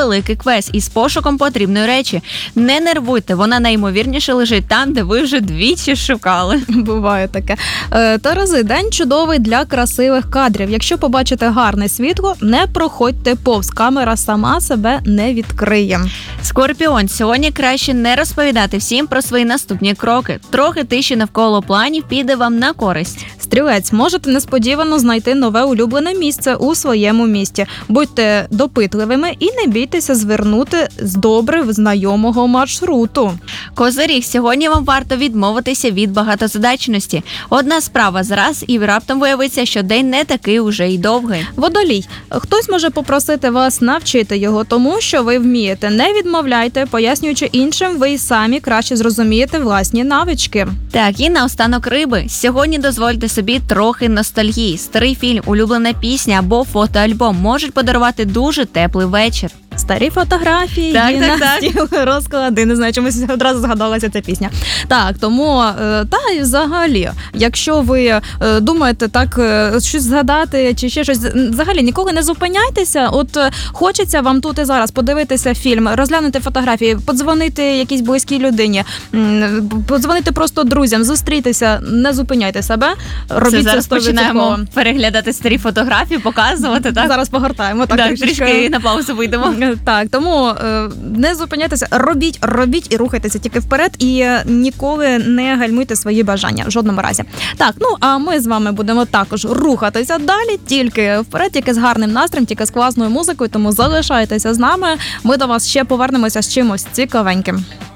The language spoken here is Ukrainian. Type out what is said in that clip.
невеликий квест із пошуком потрібної речі. Не нервуйте, вона найімовірніше лежить там, де ви вже двічі шукали. Буває таке. Терези, день чудовий для красивих кадрів. Якщо побачите гарне світло, не проходьте повз. Камера сама себе не відкриє. Скорпіон, сьогодні краще не розповідати всім про свої наступні кроки. Трохи тиші навколо планів піде вам на користь. Стрілець, можете несподівано знайти нове улюблене місце у своєму місті. Будьте допитливими і не бійтеся звернути з добре знайомого маршруту. Козиріг, сьогодні вам варто відмовитися від багатозадачності. Одна справа зараз і раптом виявиться, що день не такий уже й довгий. Водолій, хтось може попросити вас навчити його тому, що ви вмієте. Не відмовляйте, пояснюючи іншим, ви й самі краще зрозумієте власні навички. Так, і наостанок риби. Сьогодні дозвольте собі трохи ностальгії. Старий фільм, улюблена пісня або фотоальбом можуть подарувати дуже теплий вечір. Старі фотографії, так. стіл, розклади, не знаю, чомусь одразу згадалася ця пісня. Так, тому, і взагалі, якщо ви думаєте так щось згадати чи ще щось, взагалі ніколи не зупиняйтеся, от хочеться вам тут і зараз подивитися фільм, розглянути фотографії, подзвонити якійсь близькій людині, подзвонити просто друзям, зустрітися, не зупиняйте себе, робіть це 100%. Зараз починаємо переглядати старі фотографії, показувати, так? Зараз погортаємо. Так, трішки на паузу вийдемо. Так, тому не зупиняйтеся, робіть і рухайтеся тільки вперед і ніколи не гальмуйте свої бажання в жодному разі. Так, а ми з вами будемо також рухатися далі, тільки вперед, тільки з гарним настроєм, тільки з класною музикою, тому залишайтеся з нами. Ми до вас ще повернемося з чимось цікавеньким.